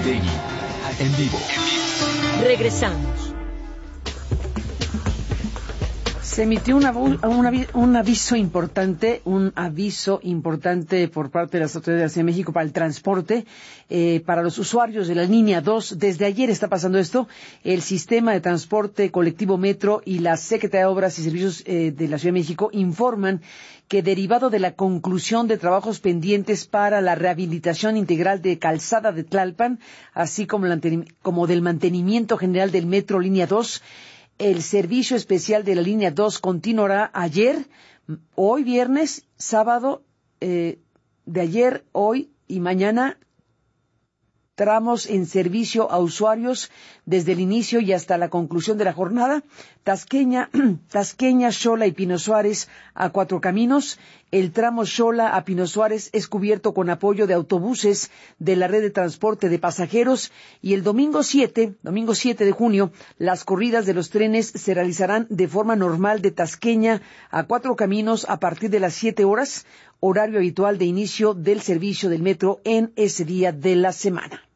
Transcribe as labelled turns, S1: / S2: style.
S1: Aristegui, en vivo.
S2: Regresamos.
S3: Se emitió un aviso importante por parte de las autoridades de México para el transporte, para los usuarios de la línea 2. Desde ayer está pasando esto. El sistema de transporte colectivo Metro y la Secretaría de Obras y Servicios de la Ciudad de México informan que, derivado de la conclusión de trabajos pendientes para la rehabilitación integral de Calzada de Tlalpan, así como del mantenimiento general del Metro Línea 2, el servicio especial de la Línea 2 continuará hoy viernes, sábado, de ayer, hoy y mañana, tramos en servicio a usuarios desde el inicio y hasta la conclusión de la jornada. Tasqueña, Xola y Pino Suárez a Cuatro Caminos. El tramo Xola a Pino Suárez es cubierto con apoyo de autobuses de la red de transporte de pasajeros, y el domingo 7 de junio, las corridas de los trenes se realizarán de forma normal de Tasqueña a Cuatro Caminos a partir de las 7 horas, horario habitual de inicio del servicio del metro en ese día de la semana.